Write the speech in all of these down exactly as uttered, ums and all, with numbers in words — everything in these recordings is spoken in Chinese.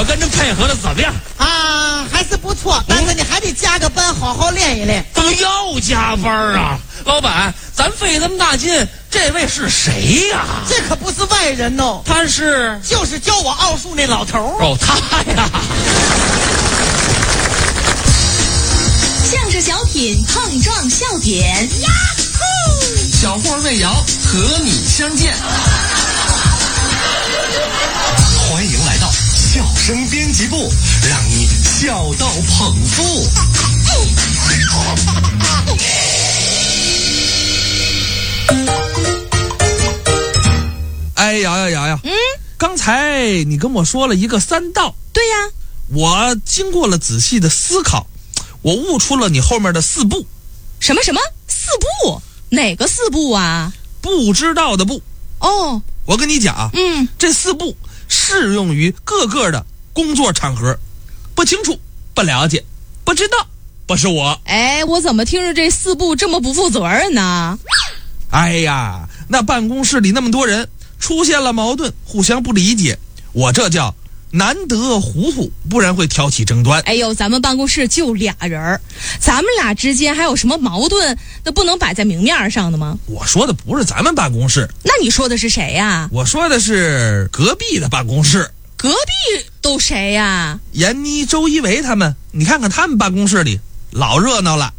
跟人配合的怎么样？ 啊，还是不错，但是你还得加个班，好好练一练。 怎么要加班啊？老板，咱费这么大劲，这位是谁呀？ 这可不是外人哦， 他是就是教我奥数那老头儿。 哦，他呀。 相声小品碰撞笑点，呀呼！ 小霍魏瑶和你相见。欢迎来到笑声编辑部，让你笑到捧腹。 哎呀呀呀呀！嗯，刚才你跟我说了一个三道。 对呀， 我经过了仔细的思考，我悟出了你后面的四步。 什么什么四步？哪个四步啊？ 不知道的步。 哦， 我跟你讲啊， 嗯， 这四步适用于各个的工作场合。不清楚，不了解，不知道，不是我。 哎，我怎么听着这四步这么不负责任呢？ 哎呀，那办公室里那么多人，出现了矛盾，互相不理解，我这叫难得糊涂，不然会挑起争端。 哎呦，咱们办公室就俩人，咱们俩之间还有什么矛盾，那不能摆在明面上的吗？ 我说的不是咱们办公室。 那你说的是谁呀？ 我说的是隔壁的办公室。 隔壁都谁呀？ 闫妮、周一围他们，你看看他们办公室里老热闹了。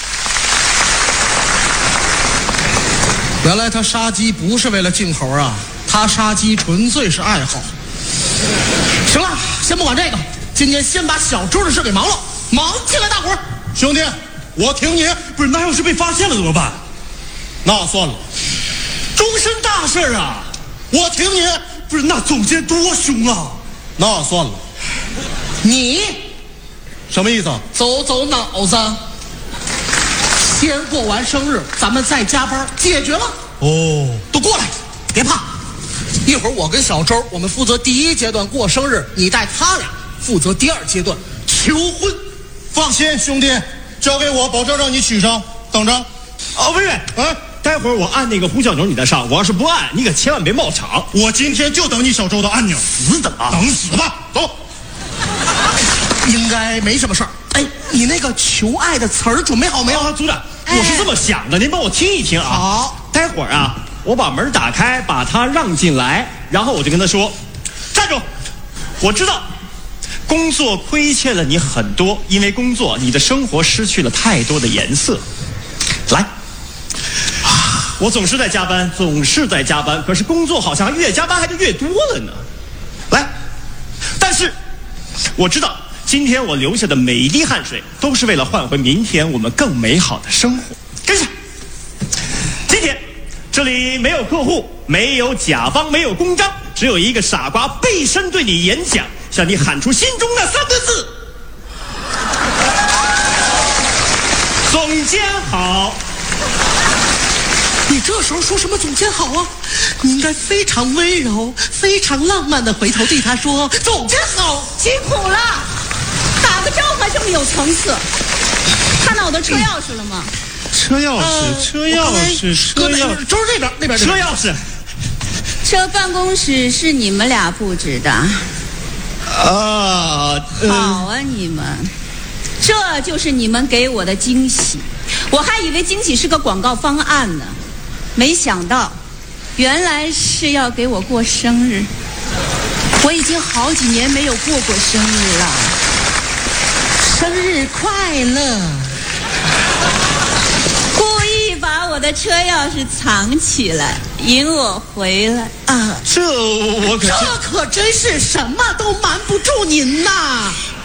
原来他杀鸡不是为了镜头啊，他杀鸡纯粹是爱好。行了，先不管这个，今天先把小周的事给忙了，忙起来，大伙儿。 兄弟，我挺你。不是，那要是被发现了怎么办？那算了，终身大事啊！我挺你。不是，那总监多凶啊！那算了， 你什么意思？ 走走脑子。先过完生日，咱们再加班，解决了。 哦， 都过来，别怕。一会儿我跟小周，我们负责第一阶段过生日，你带他俩负责第二阶段求婚。 放心，兄弟，交给我，保证让你娶上。等着。 哦，薇薇， 哎， 待会儿我按那个呼叫钮，你再上。我要是不按，你可千万别冒场。 我今天就等你小周的按钮。 死等啊！ 等死吧，走。 应该没什么事儿。哎，你那个求爱的词儿准备好没有？ 啊，组长，我是这么想的，您帮我听一听啊。 好， 待会儿啊，我把门打开，把他让进来，然后我就跟他说：“站住！我知道，工作亏欠了你很多，因为工作，你的生活失去了太多的颜色。来，我总是在加班，总是在加班，可是工作好像越加班还就越多了呢。来，但是我知道。”今天我流下的每一滴汗水，都是为了换回明天我们更美好的生活。跟上。今天，这里没有客户，没有甲方，没有公章，只有一个傻瓜背身对你演讲，向你喊出心中那三个字：总监好。 你这时候说什么总监好啊？你应该非常温柔、非常浪漫的回头对他说：“总监好， 辛苦了。”打个招呼还这么有层次，看到我的车钥匙了吗？ 车钥匙，车钥匙，车钥匙， 就是这边那边车钥匙。 这办公室是你们俩布置的？ 啊， 好啊，你们，这就是你们给我的惊喜。我还以为惊喜是个广告方案呢，没想到，原来是要给我过生日。我已经好几年没有过过生日了。 生日快乐！ 故意把我的车钥匙藏起来，引我回来啊！ 这我可这可真是什么都瞒不住您呐！